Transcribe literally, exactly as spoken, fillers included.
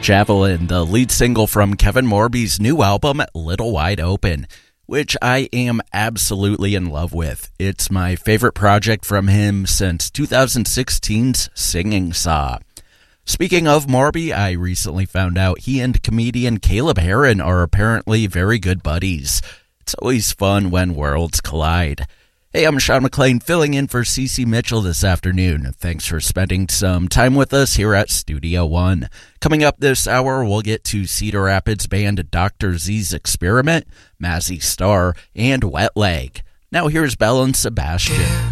Javelin, the lead single from Kevin Morby's new album, Little Wide Open, which I am absolutely in love with. It's my favorite project from him since two thousand sixteen's Singing Saw. Speaking of Morby, I recently found out he and comedian Caleb Heron are apparently very good buddies. It's always fun when worlds collide. Hey, I'm Sean McLean, filling in for Cece Mitchell this afternoon. Thanks for spending some time with us here at Studio One. Coming up this hour, we'll get to Cedar Rapids band Doctor Z's Experiment, Mazzy Star, and Wet Leg. Now here's Belle and Sebastian.